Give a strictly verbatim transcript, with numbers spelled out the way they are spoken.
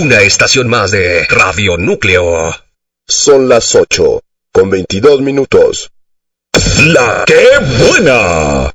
una estación más de Radio Núcleo. Son las ocho, con veintidós minutos. ¡La qué buena!